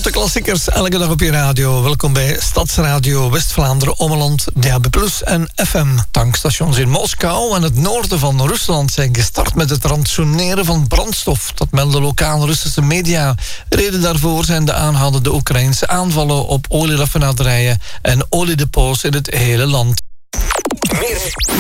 grote klassiekers elke dag op je radio. Welkom bij Stadsradio West-Vlaanderen, Ommeland, DAB+ en FM. Tankstations in Moskou en het noorden van Rusland zijn gestart met het rantsoeneren van brandstof. Dat melden lokale Russische media. Reden daarvoor zijn de aanhoudende Oekraïnse aanvallen op olieraffinaderijen en oliedepots in het hele land.